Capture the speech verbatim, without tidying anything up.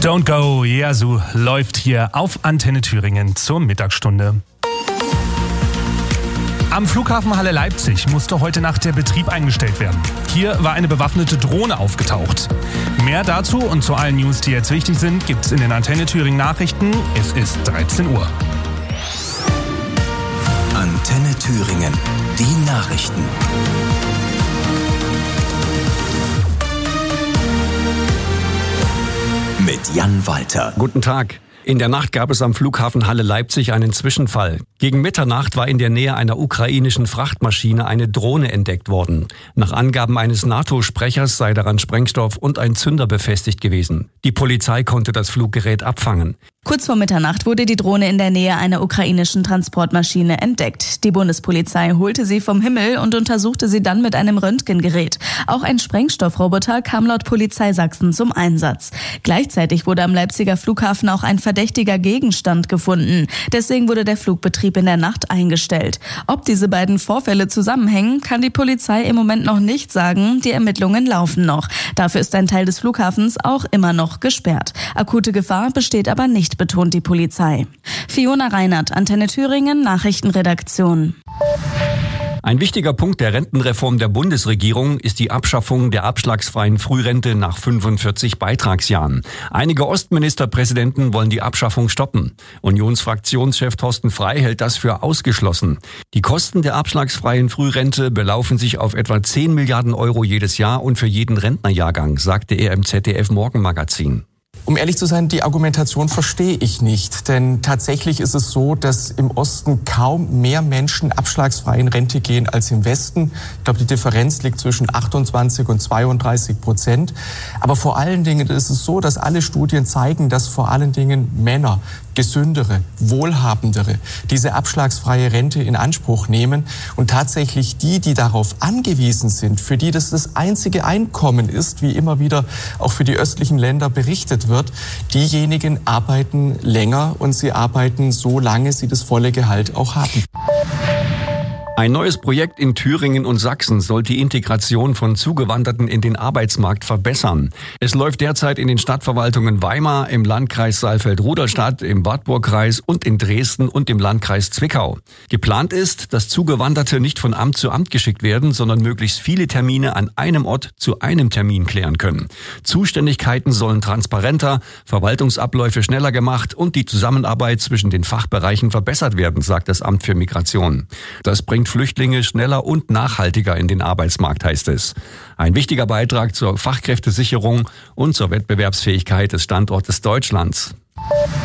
Don't Go, Yasu läuft hier auf Antenne Thüringen zur Mittagsstunde. Am Flughafen Halle Leipzig musste heute Nacht der Betrieb eingestellt werden. Hier war eine bewaffnete Drohne aufgetaucht. Mehr dazu und zu allen News, die jetzt wichtig sind, gibt's in den Antenne Thüringen Nachrichten. Es ist dreizehn Uhr. Antenne Thüringen, die Nachrichten. Mit Jan Walter. Guten Tag. In der Nacht gab es am Flughafen Halle Leipzig einen Zwischenfall. Gegen Mitternacht war in der Nähe einer ukrainischen Frachtmaschine eine Drohne entdeckt worden. Nach Angaben eines NATO-Sprechers sei daran Sprengstoff und ein Zünder befestigt gewesen. Die Polizei konnte das Fluggerät abfangen. Kurz vor Mitternacht wurde die Drohne in der Nähe einer ukrainischen Transportmaschine entdeckt. Die Bundespolizei holte sie vom Himmel und untersuchte sie dann mit einem Röntgengerät. Auch ein Sprengstoffroboter kam laut Polizei Sachsen zum Einsatz. Gleichzeitig wurde am Leipziger Flughafen auch ein verdächtiger Gegenstand gefunden. Deswegen wurde der Flugbetrieb in der Nacht eingestellt. Ob diese beiden Vorfälle zusammenhängen, kann die Polizei im Moment noch nicht sagen. Die Ermittlungen laufen noch. Dafür ist ein Teil des Flughafens auch immer noch gesperrt. Akute Gefahr besteht aber nicht, betont die Polizei. Fiona Reinert, Antenne Thüringen, Nachrichtenredaktion. Ein wichtiger Punkt der Rentenreform der Bundesregierung ist die Abschaffung der abschlagsfreien Frührente nach fünfundvierzig Beitragsjahren. Einige Ostministerpräsidenten wollen die Abschaffung stoppen. Unionsfraktionschef Thorsten Frey hält das für ausgeschlossen. Die Kosten der abschlagsfreien Frührente belaufen sich auf etwa zehn Milliarden Euro jedes Jahr und für jeden Rentnerjahrgang, sagte er im Z D F-Morgenmagazin. Um ehrlich zu sein, die Argumentation verstehe ich nicht. Denn tatsächlich ist es so, dass im Osten kaum mehr Menschen abschlagsfrei in Rente gehen als im Westen. Ich glaube, die Differenz liegt zwischen achtundzwanzig und zweiunddreißig Prozent. Aber vor allen Dingen ist es so, dass alle Studien zeigen, dass vor allen Dingen Männer, gesündere, wohlhabendere, diese abschlagsfreie Rente in Anspruch nehmen. Und tatsächlich die, die darauf angewiesen sind, für die das das einzige Einkommen ist, wie immer wieder auch für die östlichen Länder berichtet wird, diejenigen arbeiten länger und sie arbeiten so lange sie das volle Gehalt auch haben. Ein neues Projekt in Thüringen und Sachsen soll die Integration von Zugewanderten in den Arbeitsmarkt verbessern. Es läuft derzeit in den Stadtverwaltungen Weimar, im Landkreis Saalfeld-Rudolstadt, im Wartburgkreis und in Dresden und im Landkreis Zwickau. Geplant ist, dass Zugewanderte nicht von Amt zu Amt geschickt werden, sondern möglichst viele Termine an einem Ort zu einem Termin klären können. Zuständigkeiten sollen transparenter, Verwaltungsabläufe schneller gemacht und die Zusammenarbeit zwischen den Fachbereichen verbessert werden, sagt das Amt für Migration. Das bringt Flüchtlinge schneller und nachhaltiger in den Arbeitsmarkt, heißt es. Ein wichtiger Beitrag zur Fachkräftesicherung und zur Wettbewerbsfähigkeit des Standortes Deutschlands.